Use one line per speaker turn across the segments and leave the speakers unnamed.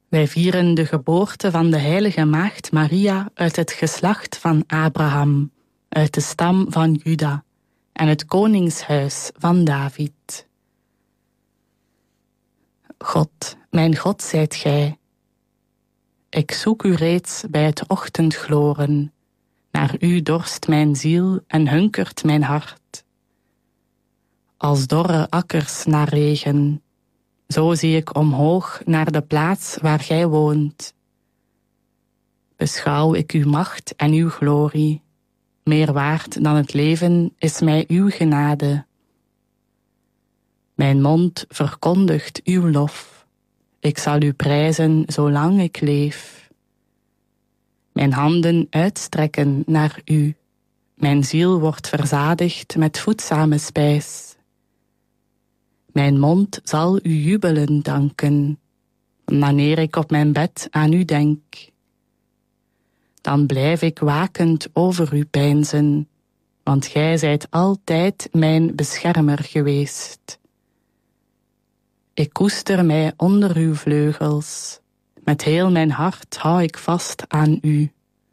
Wij vieren de geboorte van de heilige maagd Maria uit het geslacht van Abraham, uit de stam van Juda en het koningshuis van David. God, mijn God zijt gij. Ik zoek u reeds bij het ochtendgloren. Naar u dorst mijn ziel en hunkert mijn hart. Als dorre akkers naar regen, zo zie ik omhoog naar de plaats waar gij woont. Beschouw ik uw macht en uw glorie. Meer waard dan het leven is mij uw genade. Mijn mond verkondigt uw lof. Ik zal u prijzen zolang ik leef. Mijn handen uitstrekken naar u. Mijn ziel wordt verzadigd met voedzame spijs. Mijn mond zal u jubelend danken, wanneer ik op mijn bed aan u denk. Dan blijf ik wakend over u peinzen, want gij zijt altijd mijn beschermer geweest. Ik koester mij onder uw vleugels, met heel mijn hart hou ik vast aan u.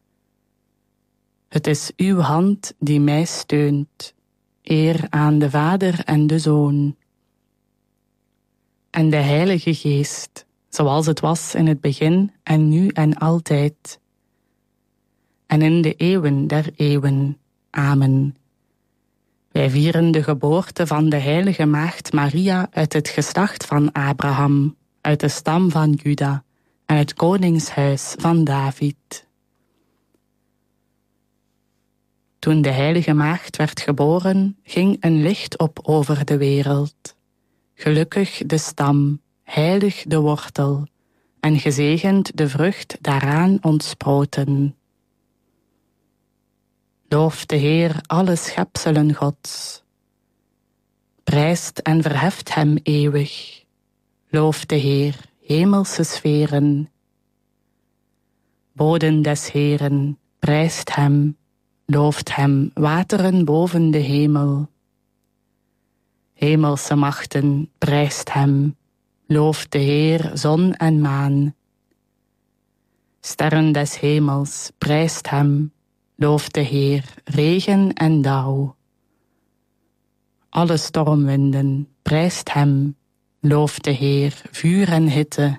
Het is uw hand die mij steunt, eer aan de Vader en de Zoon. En de Heilige Geest, zoals het was in het begin en nu en altijd. En in de eeuwen der eeuwen. Amen. Wij vieren de geboorte van de heilige maagd Maria uit het geslacht van Abraham, uit de stam van Juda en het koningshuis van David. Toen de heilige maagd werd geboren, ging een licht op over de wereld. Gelukkig de stam, heilig de wortel, en gezegend de vrucht daaraan ontsproten. Looft de Heer alle schepselen Gods. Prijst en verheft hem eeuwig. Looft de Heer hemelse sferen. Boden des Heeren, prijst hem. Looft hem wateren boven de hemel. Hemelse machten, prijst hem. Looft de Heer zon en maan. Sterren des hemels, prijst hem. Looft de Heer regen en dauw. Alle stormwinden, prijst hem. Looft de Heer vuur en hitte.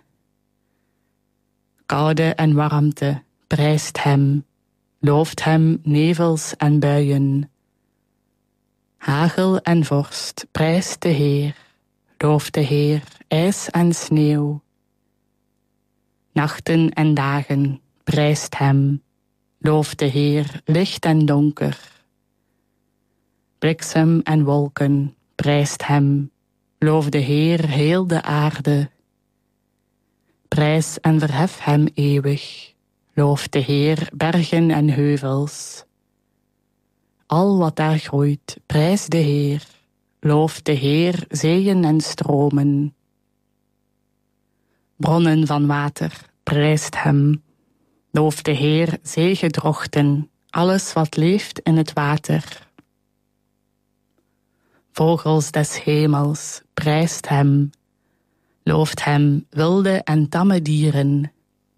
Koude en warmte, prijst hem. Looft hem nevels en buien. Hagel en vorst, prijst de Heer. Looft de Heer ijs en sneeuw. Nachten en dagen, prijst hem. Looft de Heer licht en donker. Bliksem en wolken, prijst hem. Loof de Heer heel de aarde. Prijs en verhef hem eeuwig. Looft de Heer bergen en heuvels. Al wat daar groeit, prijs de Heer. Looft de Heer zeeën en stromen. Bronnen van water, prijst hem. Looft de Heer zeegedrochten, alles wat leeft in het water. Vogels des hemels, prijst hem. Looft hem wilde en tamme dieren.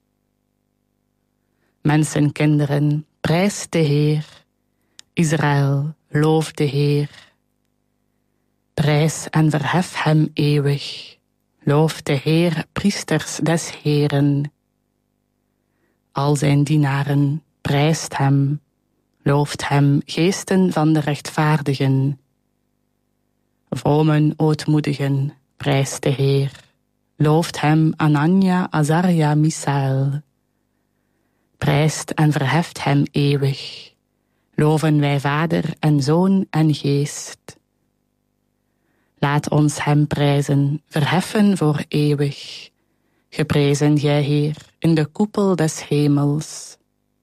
Mensenkinderen, prijst de Heer. Israël, loof de Heer. Prijs en verhef hem eeuwig. Loof de Heer, priesters des Heeren. Al zijn dienaren, prijst hem. Looft hem, geesten van de rechtvaardigen. Vromen ootmoedigen, prijst de Heer. Looft hem, Anania, Azaria, Misaël. Prijst en verheft hem eeuwig. Loven wij Vader en Zoon en Geest. Laat ons hem prijzen, verheffen voor eeuwig. Geprezen gij Heer, in de koepel des hemels.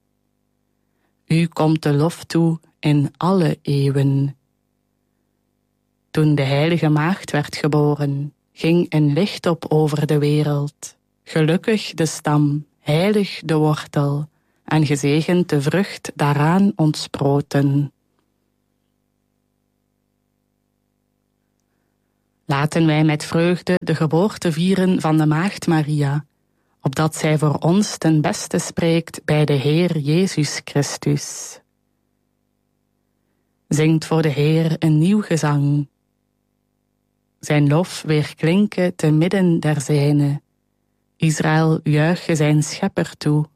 U komt de lof toe in alle eeuwen. Toen de heilige maagd werd geboren, ging een licht op over de wereld. Gelukkig de stam, heilig de wortel, en gezegend de vrucht daaraan ontsproten. Laten wij met vreugde de geboorte vieren van de maagd Maria, opdat zij voor ons ten beste spreekt bij de Heer Jezus Christus. Zingt voor de Heer een nieuw gezang. Zijn lof weerklinken te midden der zijnen. Israël juiche zijn schepper toe.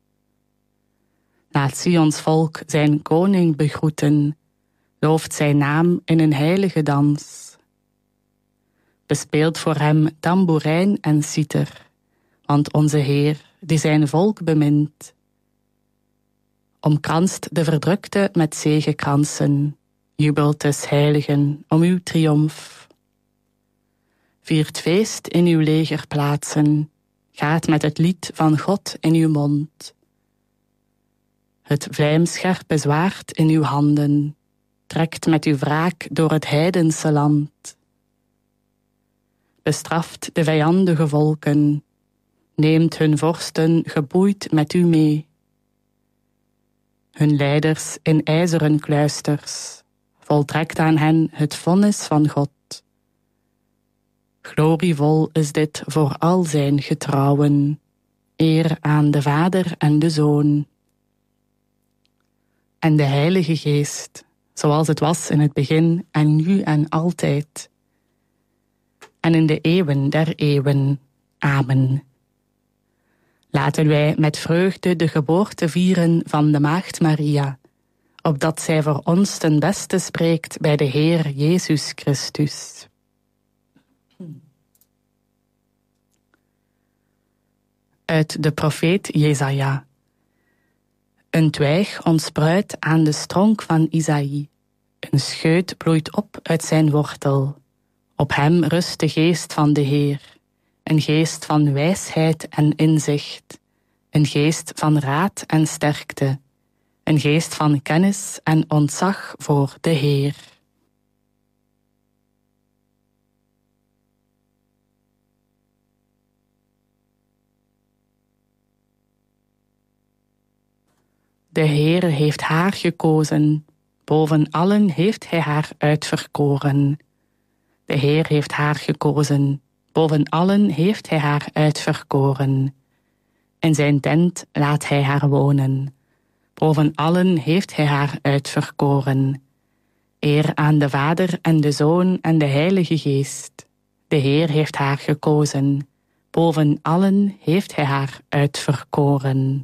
Laat Sions volk zijn koning begroeten, looft zijn naam in een heilige dans. Bespeelt voor hem tamboerijn en citer, want onze Heer, die zijn volk bemint, omkranst de verdrukte met zegekransen, jubelt des heiligen om uw triomf. Viert feest in uw legerplaatsen, gaat met het lied van God in uw mond. Het vlijmscherpe zwaard in uw handen, trekt met uw wraak door het heidense land. Bestraft de vijandige volken, neemt hun vorsten geboeid met u mee. Hun leiders in ijzeren kluisters, voltrekt aan hen het vonnis van God. Glorievol is dit voor al zijn getrouwen, eer aan de Vader en de Zoon. En de Heilige Geest, zoals het was in het begin en nu en altijd. En in de eeuwen der eeuwen. Amen. Laten wij met vreugde de geboorte vieren van de Maagd Maria, opdat zij voor ons ten beste spreekt bij de Heer Jezus Christus. Uit de profeet Jesaja. Een twijg ontspruit aan de stronk van Isaïe. Een scheut bloeit op uit zijn wortel. Op hem rust de geest van de Heer. Een geest van wijsheid en inzicht. Een geest van raad en sterkte. Een geest van kennis en ontzag voor de Heer. De Heer heeft haar gekozen, boven allen heeft hij haar uitverkoren. De Heer heeft haar gekozen, boven allen heeft hij haar uitverkoren. In zijn tent laat hij haar wonen, boven allen heeft hij haar uitverkoren. Eer aan de Vader en de Zoon en de Heilige Geest. De Heer heeft haar gekozen, boven allen heeft hij haar uitverkoren.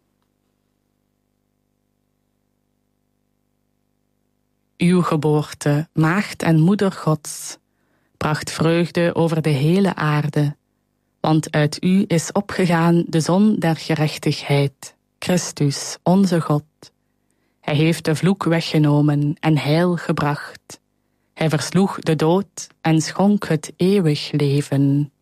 Uw geboorte, maagd en moeder Gods, bracht vreugde over de hele aarde, want uit u is opgegaan de zon der gerechtigheid, Christus, onze God. Hij heeft de vloek weggenomen en heil gebracht. Hij versloeg de dood en schonk het eeuwig leven.